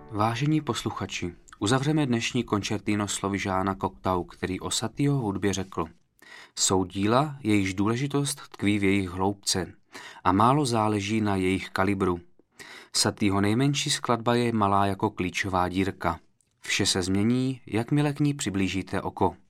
Vážení posluchači, uzavřeme dnešní koncertino slovy Jeana Cocteau, který o Satieho hudbě řekl: Jsou díla, jejichž důležitost tkví v jejich hloubce a málo záleží na jejich kalibru. Satieho nejmenší skladba je malá jako klíčová dírka. Vše se změní, jakmile k ní přiblížíte oko.